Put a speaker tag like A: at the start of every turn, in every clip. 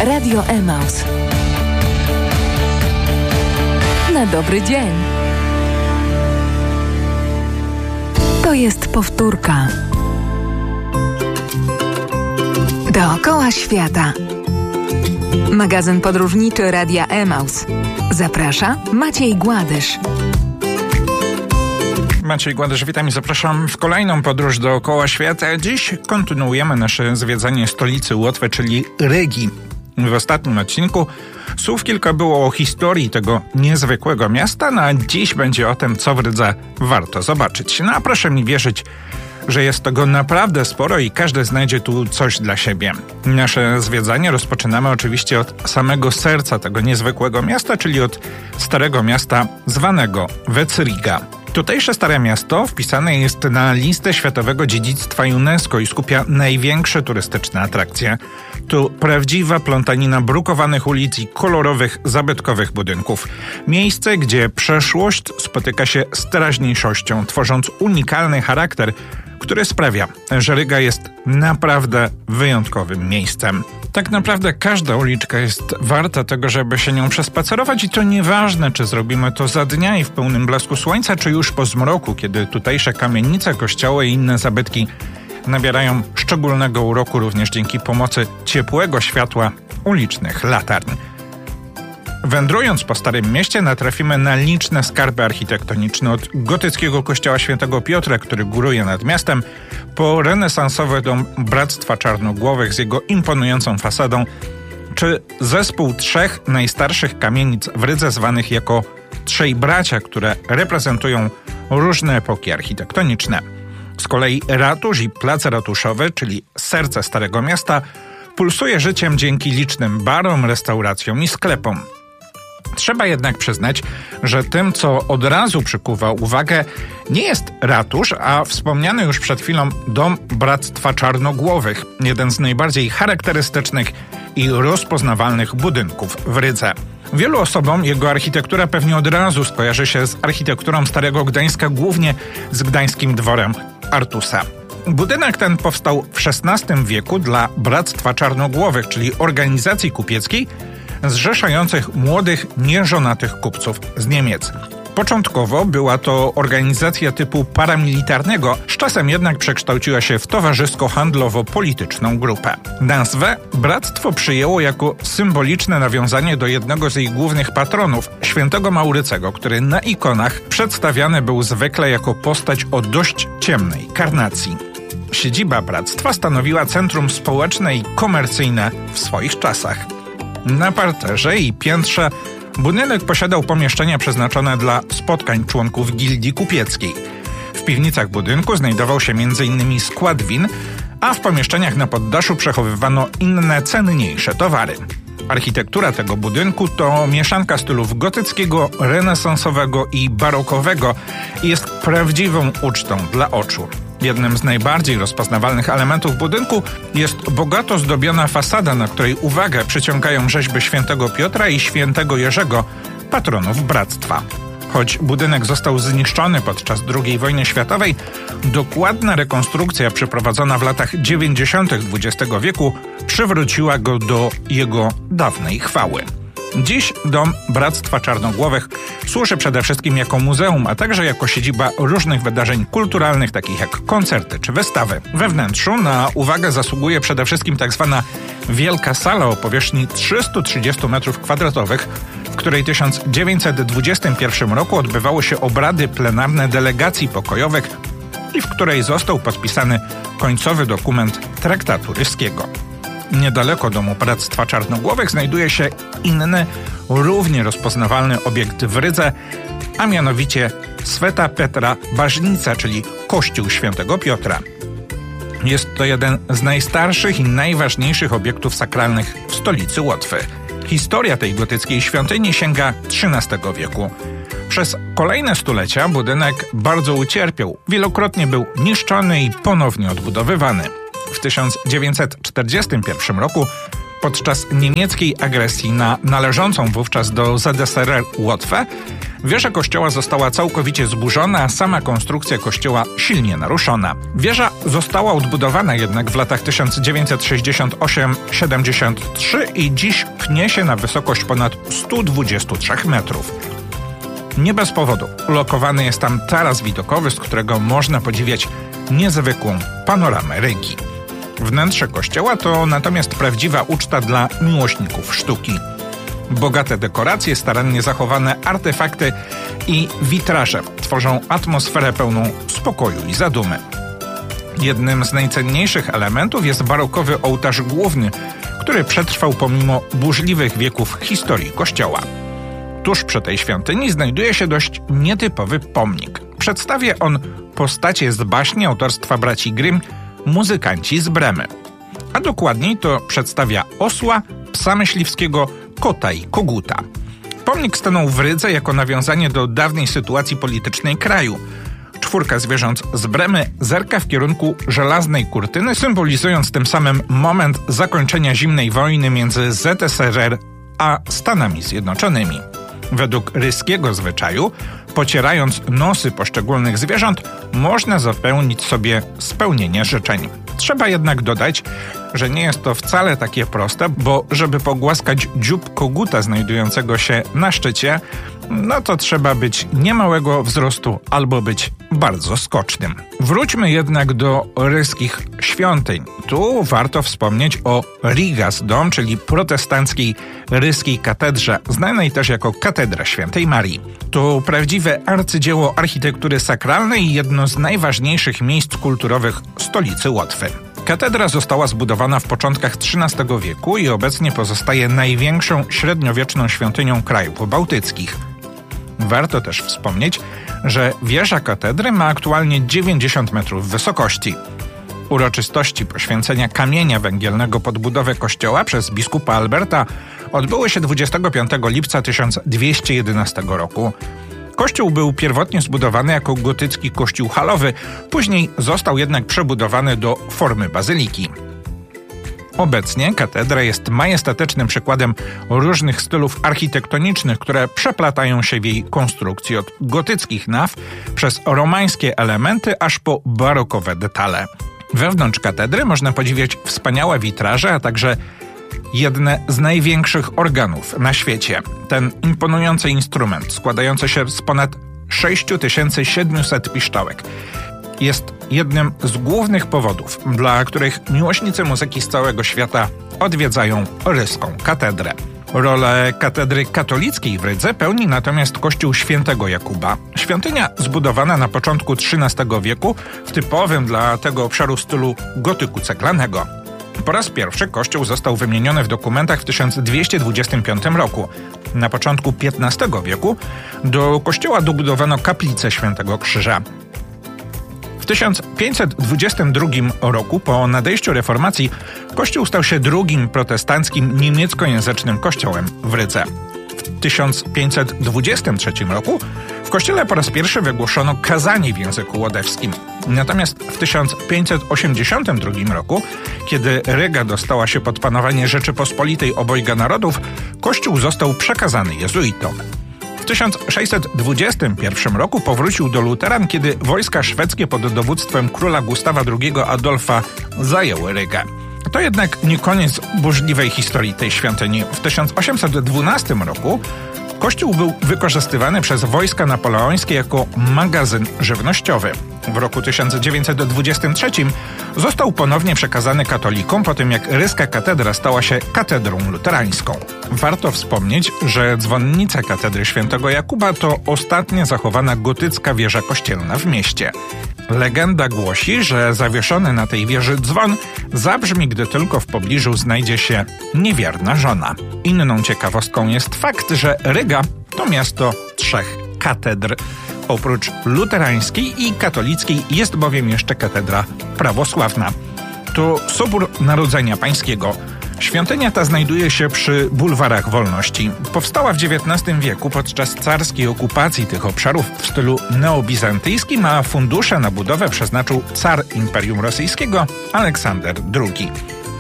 A: Radio Emaus. Na dobry dzień. To jest powtórka. Dookoła świata. Magazyn podróżniczy Radia Emaus. Zaprasza Maciej Gładysz.
B: Maciej Gładysz, witam i zapraszam w kolejną podróż dookoła świata. Dziś kontynuujemy nasze zwiedzanie stolicy Łotwy, czyli Rygi. W ostatnim odcinku słów kilka było o historii tego niezwykłego miasta, a dziś będzie o tym, co w Rydze warto zobaczyć. A proszę mi wierzyć, że jest tego naprawdę sporo i każdy znajdzie tu coś dla siebie. Nasze zwiedzanie rozpoczynamy oczywiście od samego serca tego niezwykłego miasta, czyli od Starego Miasta zwanego Veceriga. Tutejsze Stare Miasto wpisane jest na listę Światowego Dziedzictwa UNESCO i skupia największe turystyczne atrakcje. To prawdziwa plątanina brukowanych ulic i kolorowych, zabytkowych budynków. Miejsce, gdzie przeszłość spotyka się z teraźniejszością, tworząc unikalny charakter, który sprawia, że Ryga jest naprawdę wyjątkowym miejscem. Tak naprawdę każda uliczka jest warta tego, żeby się nią przespacerować i to nieważne, czy zrobimy to za dnia i w pełnym blasku słońca, czy już po zmroku, kiedy tutejsze kamienice, kościoły i inne zabytki nabierają szczególnego uroku również dzięki pomocy ciepłego światła ulicznych latarń. Wędrując po Starym Mieście natrafimy na liczne skarby architektoniczne, od gotyckiego kościoła Świętego Piotra, który góruje nad miastem, po renesansowy dom Bractwa Czarnogłowych z jego imponującą fasadą, czy zespół trzech najstarszych kamienic w Rydze zwanych jako Trzej Bracia, które reprezentują różne epoki architektoniczne. Z kolei ratusz i plac ratuszowy, czyli serce Starego Miasta, pulsuje życiem dzięki licznym barom, restauracjom i sklepom. Trzeba jednak przyznać, że tym, co od razu przykuwa uwagę, nie jest ratusz, a wspomniany już przed chwilą dom Bractwa Czarnogłowych, jeden z najbardziej charakterystycznych i rozpoznawalnych budynków w Rydze. Wielu osobom jego architektura pewnie od razu skojarzy się z architekturą Starego Gdańska, głównie z gdańskim dworem Artusa. Budynek ten powstał w XVI wieku dla Bractwa Czarnogłowych, czyli organizacji kupieckiej zrzeszających młodych, nieżonatych kupców z Niemiec. Początkowo była to organizacja typu paramilitarnego, z czasem jednak przekształciła się w towarzysko-handlowo-polityczną grupę. Nazwę bractwo przyjęło jako symboliczne nawiązanie do jednego z jej głównych patronów, świętego Maurycego, który na ikonach przedstawiany był zwykle jako postać o dość ciemnej karnacji. Siedziba bractwa stanowiła centrum społeczne i komercyjne w swoich czasach. Na parterze i piętrze budynek posiadał pomieszczenia przeznaczone dla spotkań członków gildii kupieckiej. W piwnicach budynku znajdował się m.in. skład win, a w pomieszczeniach na poddaszu przechowywano inne, cenniejsze towary. Architektura tego budynku to mieszanka stylów gotyckiego, renesansowego i barokowego i jest prawdziwą ucztą dla oczu. Jednym z najbardziej rozpoznawalnych elementów budynku jest bogato zdobiona fasada, na której uwagę przyciągają rzeźby Świętego Piotra i Świętego Jerzego, patronów bractwa. Choć budynek został zniszczony podczas II wojny światowej, dokładna rekonstrukcja przeprowadzona w latach 90. XX wieku przywróciła go do jego dawnej chwały. Dziś dom Bractwa Czarnogłowych służy przede wszystkim jako muzeum, a także jako siedziba różnych wydarzeń kulturalnych, takich jak koncerty czy wystawy. We wnętrzu na uwagę zasługuje przede wszystkim tzw. Wielka Sala o powierzchni 330 m2, w której w 1921 roku odbywały się obrady plenarne delegacji pokojowych i w której został podpisany końcowy dokument Traktatu Ryskiego. Niedaleko domu Bractwa Czarnogłowych znajduje się inny, równie rozpoznawalny obiekt w Rydze, a mianowicie Sveta Petra Bažnycia, czyli Kościół Świętego Piotra. Jest to jeden z najstarszych i najważniejszych obiektów sakralnych w stolicy Łotwy. Historia tej gotyckiej świątyni sięga XIII wieku. Przez kolejne stulecia budynek bardzo ucierpiał. Wielokrotnie był niszczony i ponownie odbudowywany. W 1941 roku Podczas niemieckiej agresji na należącą wówczas do ZSRR Łotwę wieża kościoła została całkowicie zburzona, a sama konstrukcja kościoła silnie naruszona. Wieża została odbudowana jednak w latach 1968-73 i dziś pnie się na wysokość ponad 123 metrów. Nie bez powodu ulokowany jest tam taras widokowy, z którego można podziwiać niezwykłą panoramę Rygi. Wnętrze kościoła to natomiast prawdziwa uczta dla miłośników sztuki. Bogate dekoracje, starannie zachowane artefakty i witraże tworzą atmosferę pełną spokoju i zadumy. Jednym z najcenniejszych elementów jest barokowy ołtarz główny, który przetrwał pomimo burzliwych wieków historii kościoła. Tuż przy tej świątyni znajduje się dość nietypowy pomnik. Przedstawia on postacie z baśni autorstwa braci Grimm, Muzykanci z Bremy. A dokładniej to przedstawia osła, psa myśliwskiego, kota i koguta. Pomnik stanął w Rydze jako nawiązanie do dawnej sytuacji politycznej kraju. 4 zwierząt z Bremy zerka w kierunku żelaznej kurtyny, symbolizując tym samym moment zakończenia zimnej wojny między ZSRR a Stanami Zjednoczonymi. Według ryskiego zwyczaju, pocierając nosy poszczególnych zwierząt, można zapewnić sobie spełnienie życzeń. Trzeba jednak dodać, że nie jest to wcale takie proste, bo żeby pogłaskać dziób koguta znajdującego się na szczycie, no to trzeba być niemałego wzrostu albo być bardzo skocznym. Wróćmy jednak do ryskich świątyń. Tu warto wspomnieć o Rigas Dom, czyli protestanckiej ryskiej katedrze, znanej też jako Katedra Świętej Marii. To prawdziwe arcydzieło architektury sakralnej i jedno z najważniejszych miejsc kulturowych stolicy Łotwy. Katedra została zbudowana w początkach XIII wieku i obecnie pozostaje największą średniowieczną świątynią krajów bałtyckich. Warto też wspomnieć, że wieża katedry ma aktualnie 90 metrów wysokości. Uroczystości poświęcenia kamienia węgielnego pod budowę kościoła przez biskupa Alberta odbyły się 25 lipca 1211 roku. Kościół był pierwotnie zbudowany jako gotycki kościół halowy, później został jednak przebudowany do formy bazyliki. Obecnie katedra jest majestatycznym przykładem różnych stylów architektonicznych, które przeplatają się w jej konstrukcji od gotyckich naw przez romańskie elementy aż po barokowe detale. Wewnątrz katedry można podziwiać wspaniałe witraże, a także jedne z największych organów na świecie. Ten imponujący instrument, składający się z ponad 6700 piszczałek, jest jednym z głównych powodów, dla których miłośnicy muzyki z całego świata odwiedzają ryską katedrę. Rolę katedry katolickiej w Rydze pełni natomiast kościół Świętego Jakuba. Świątynia zbudowana na początku XIII wieku w typowym dla tego obszaru stylu gotyku ceglanego. Po raz pierwszy kościół został wymieniony w dokumentach w 1225 roku. Na początku XV wieku do kościoła dobudowano kaplicę Świętego Krzyża. W 1522 roku, po nadejściu reformacji, kościół stał się drugim protestanckim niemieckojęzycznym kościołem w Rydze. W 1523 roku w kościele po raz pierwszy wygłoszono kazanie w języku łodewskim. Natomiast w 1582 roku, kiedy Ryga dostała się pod panowanie Rzeczypospolitej obojga narodów, kościół został przekazany jezuitom. W 1621 roku powrócił do luteran, kiedy wojska szwedzkie pod dowództwem króla Gustawa II Adolfa zajęły Rygę. To jednak nie koniec burzliwej historii tej świątyni. W 1812 roku kościół był wykorzystywany przez wojska napoleońskie jako magazyn żywnościowy. W roku 1923 został ponownie przekazany katolikom po tym, jak ryska katedra stała się katedrą luterańską. Warto wspomnieć, że dzwonnica katedry Świętego Jakuba to ostatnia zachowana gotycka wieża kościelna w mieście. Legenda głosi, że zawieszony na tej wieży dzwon zabrzmi, gdy tylko w pobliżu znajdzie się niewierna żona. Inną ciekawostką jest fakt, że Ryga to miasto 3 katedr. Oprócz luterańskiej i katolickiej jest bowiem jeszcze katedra prawosławna. To Sobór Narodzenia Pańskiego. Świątynia ta znajduje się przy bulwarach Wolności. Powstała w XIX wieku podczas carskiej okupacji tych obszarów w stylu neobizantyjskim, a fundusze na budowę przeznaczył car Imperium Rosyjskiego Aleksander II.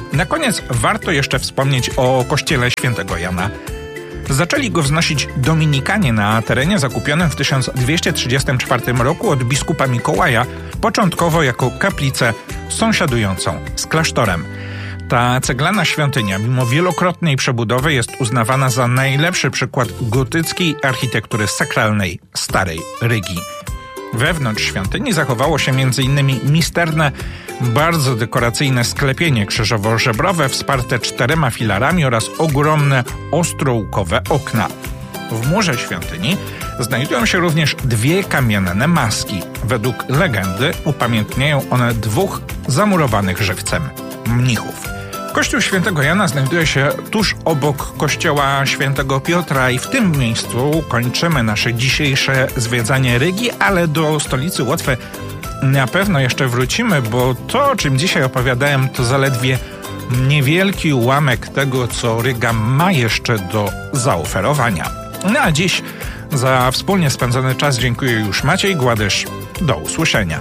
B: Na koniec warto jeszcze wspomnieć o kościele świętego Jana. Zaczęli go wznosić Dominikanie na terenie zakupionym w 1234 roku od biskupa Mikołaja, początkowo jako kaplicę sąsiadującą z klasztorem. Ta ceglana świątynia, mimo wielokrotnej przebudowy, jest uznawana za najlepszy przykład gotyckiej architektury sakralnej Starej Rygi. Wewnątrz świątyni zachowało się m.in. misterne, bardzo dekoracyjne sklepienie krzyżowo-żebrowe wsparte 4 filarami oraz ogromne, ostrołkowe okna. W murze świątyni znajdują się również 2 kamienne maski. Według legendy upamiętniają one 2 zamurowanych żywcem mnichów. Kościół świętego Jana znajduje się tuż obok kościoła świętego Piotra i w tym miejscu kończymy nasze dzisiejsze zwiedzanie Rygi, ale do stolicy Łotwy na pewno jeszcze wrócimy, bo to, o czym dzisiaj opowiadałem, to zaledwie niewielki ułamek tego, co Ryga ma jeszcze do zaoferowania. No a dziś za wspólnie spędzony czas dziękuję już Maciej Gładysz. Do usłyszenia.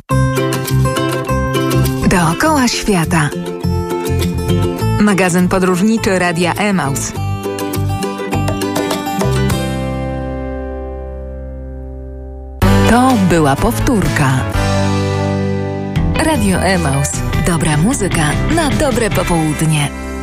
A: Dookoła świata. Magazyn podróżniczy Radia Emaus. To była powtórka. Radio Emaus. Dobra muzyka na dobre popołudnie.